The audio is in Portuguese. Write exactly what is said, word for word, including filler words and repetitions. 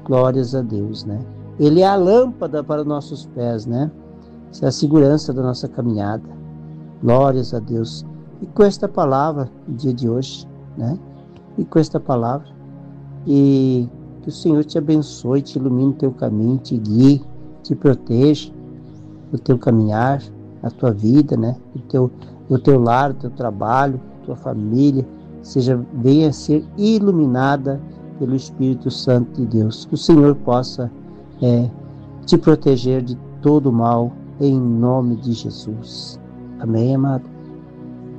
Glórias a Deus, né? Ele é a lâmpada para nossos pés, né? Essa é a segurança da nossa caminhada. Glórias a Deus. E com esta palavra, no dia de hoje, né? E com esta palavra, e que o Senhor te abençoe, te ilumine o teu caminho, te guie, te proteja o teu caminhar, a tua vida, né? O teu, o teu lar, o teu trabalho, a tua família, seja, venha a ser iluminada pelo Espírito Santo de Deus. Que o Senhor possa é, te proteger de todo o mal, em nome de Jesus. Amém, amado?